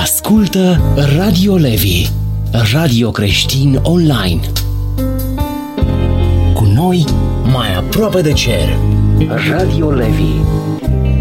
Ascultă Radio Levi, radio creștin online. Cu noi, mai aproape de cer. Radio Levi.